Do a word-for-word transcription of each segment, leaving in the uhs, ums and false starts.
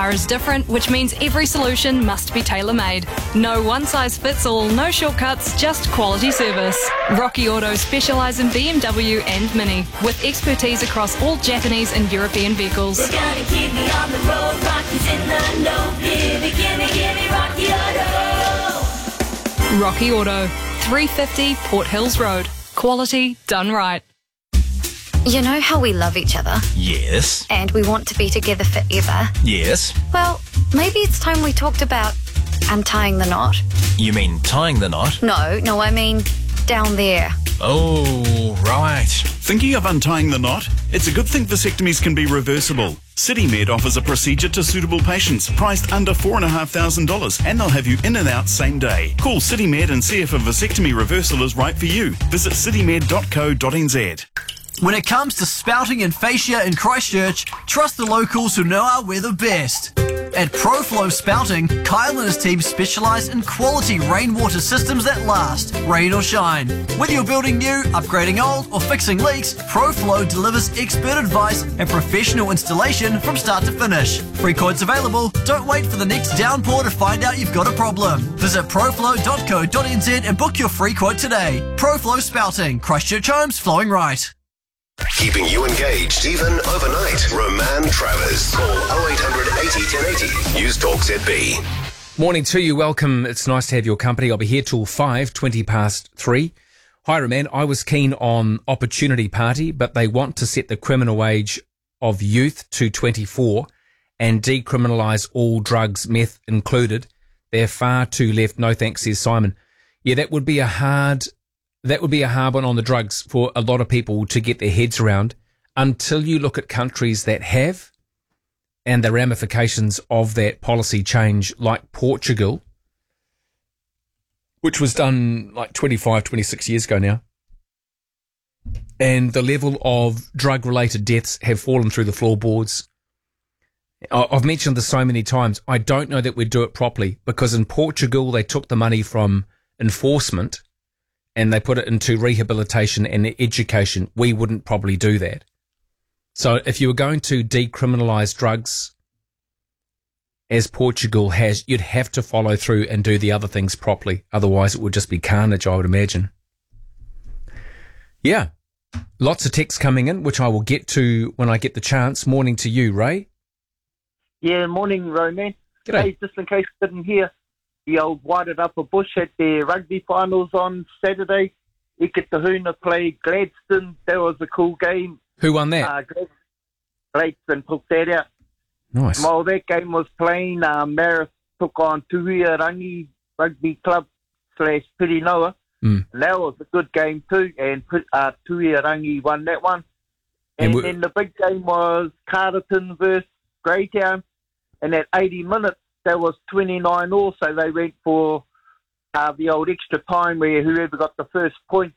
car is different, which means every solution must be tailor-made. No one-size-fits-all, no shortcuts, just quality service. Rocky Auto specialise in B M W and Mini, with expertise across all Japanese and European vehicles. We're gonna keep me on the road, Rocky's in the know. Gimme, gimme, gimme Rocky Auto. Rocky Auto, three fifty Port Hills Road. Quality done right. You know how we love each other? Yes. And we want to be together forever? Yes. Well, maybe it's time we talked about untying the knot. You mean tying the knot? No, no, I mean down there. Oh, right. Thinking of untying the knot? It's a good thing vasectomies can be reversible. CityMed offers a procedure to suitable patients, priced under four thousand five hundred dollars, and they'll have you in and out same day. Call CityMed and see if a vasectomy reversal is right for you. Visit citymed dot co dot n z. When it comes to spouting and fascia in Christchurch, trust the locals who know our weather best. At ProFlow Spouting, Kyle and his team specialise in quality rainwater systems that last, rain or shine. Whether you're building new, upgrading old, or fixing leaks, ProFlow delivers expert advice and professional installation from start to finish. Free quotes available. Don't wait for the next downpour to find out you've got a problem. Visit proflow dot co dot n z and book your free quote today. ProFlow Spouting, Christchurch homes flowing right. Keeping you engaged even overnight. Roman Travers. Call oh eight hundred eighty ten eighty. News Talk Z B. Morning to you. Welcome. It's nice to have your company. I'll be here till five, twenty past three. Hi, Roman. I was keen on Opportunity Party, but they want to set the criminal age of youth to twenty-four and decriminalise all drugs, meth included. They're far too left. No thanks, says Simon. Yeah, that would be a hard... That would be a hard one on the drugs for a lot of people to get their heads around until you look at countries that have and the ramifications of that policy change, like Portugal, which was done like twenty-five, twenty-six years ago now. And the level of drug-related deaths have fallen through the floorboards. I've mentioned this so many times. I don't know that we'd do it properly because in Portugal, they took the money from enforcement and they put it into rehabilitation and education. We wouldn't probably do that. So if you were going to decriminalise drugs, as Portugal has, you'd have to follow through and do the other things properly. Otherwise, it would just be carnage, I would imagine. Yeah. Lots of texts coming in, which I will get to when I get the chance. Morning to you, Ray. Yeah, morning, Roman. G'day. Hey, just in case you didn't hear, the old Whited Upper Bush at their rugby finals on Saturday. Ikitahuna played Gladstone. That was a cool game. Who won that? Uh, Glad- Gladstone took that out. Nice. While that game was playing, uh, Marist took on Tuhiarangi Rugby Club slash Pirinoa. Mm. And that was a good game too, and uh, Tuhiarangi won that one. And, And then the big game was Carterton versus Greytown. And at eighty minutes, that was twenty-nine all, so they went for uh, the old extra time where whoever got the first point.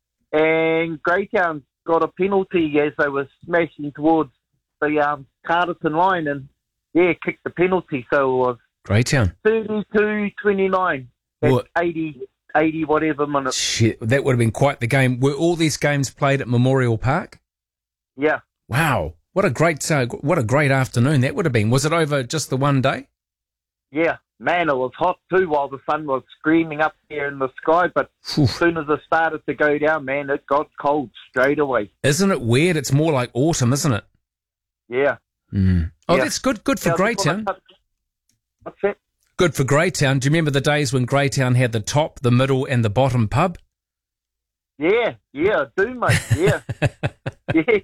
And Greytown got a penalty as they were smashing towards the um, Carterton line and, yeah, kicked the penalty. So it was Greytown. thirty-two twenty-nine at What? eighty, eighty whatever minutes. Shit, that would have been quite the game. Were all these games played at Memorial Park? Yeah. Wow. What a great, uh, what a great afternoon that would have been. Was it over just the one day? Yeah, man, it was hot too while the sun was screaming up there in the sky, but Oof. as soon as it started to go down, man, it got cold straight away. Isn't it weird? It's more like autumn, isn't it? Yeah. Mm. Oh, Yeah. that's good. Good for Yeah, Greytown. What's that? Good for Greytown. Do you remember the days when Greytown had the top, the middle, and the bottom pub? Yeah, yeah, I do, mate, yeah. yeah.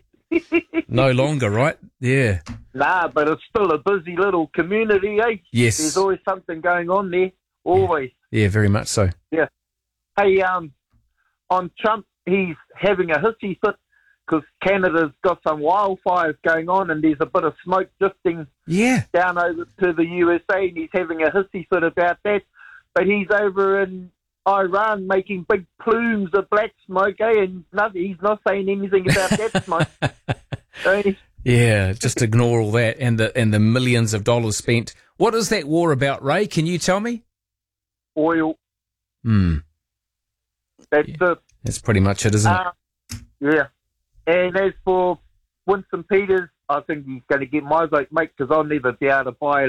No longer, right? Yeah. Nah, but it's still a busy little community, eh? Yes. There's always something going on there, always. Yeah, very much so. Yeah. Hey, um, on Trump, he's having a hissy fit because Canada's got some wildfires going on and there's a bit of smoke drifting Yeah. down over to the U S A and he's having a hissy fit about that. But he's over in Iran making big plumes of black smoke, eh? And nothing, he's not saying anything about that smoke. So he- Yeah, just ignore all that and the and the millions of dollars spent. What is that war about, Ray? Can you tell me? Oil. Hmm. That's Yeah. it. That's pretty much it, isn't it? Uh, yeah. And as for Winston Peters, I think he's going to get my vote, mate, because I'll never be able to buy